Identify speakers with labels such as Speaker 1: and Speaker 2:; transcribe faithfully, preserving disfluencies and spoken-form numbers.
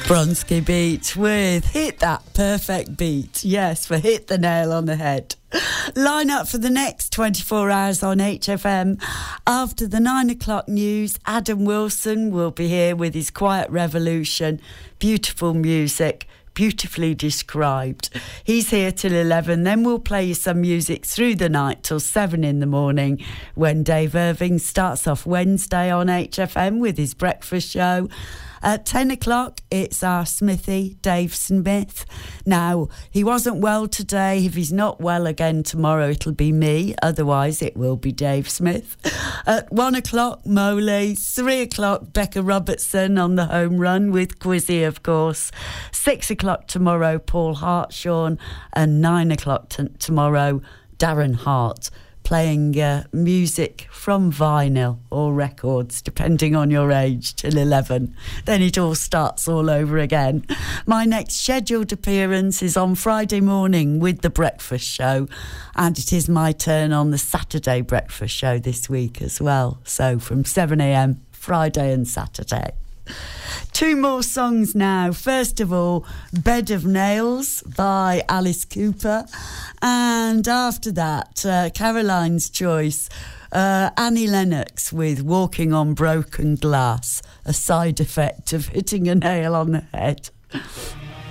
Speaker 1: Bronski Beat with Hit That Perfect Beat. Yes, for Hit the Nail on the Head. Line up for the next twenty-four hours on H F M. After the nine o'clock news, Adam Wilson will be here with his Quiet Revolution. Beautiful music, beautifully described. He's here till eleven. Then we'll play you some music through the night till seven in the morning when Dave Irving starts off Wednesday on H F M with his breakfast show. At ten o'clock, it's our Smithy, Dave Smith. Now, he wasn't well today. If he's not well again tomorrow, it'll be me. Otherwise, it will be Dave Smith. At one o'clock, Moley. three o'clock, Becca Robertson on the home run with Quizzy, of course. six o'clock tomorrow, Paul Hartshorn. And nine o'clock t- tomorrow, Darren Hart, playing uh, music from vinyl or records, depending on your age, till eleven. Then it all starts all over again. My next scheduled appearance is on Friday morning with The Breakfast Show, and it is my turn on the Saturday Breakfast Show this week as well. So from seven a.m, Friday and Saturday. Two more songs now. First of all, Bed of Nails by Alice Cooper. And after that, uh, Caroline's choice, uh, Annie Lennox with Walking on Broken Glass, a side effect of hitting a nail on the head.